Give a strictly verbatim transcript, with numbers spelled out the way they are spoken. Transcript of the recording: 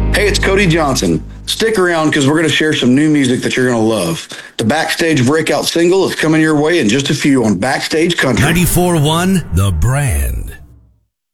Hey, it's Cody Johnson. Stick around because we're going to share some new music that you're going to love. The Backstage Breakout single is coming your way in just a few on Backstage Country. ninety-four point one The Brand.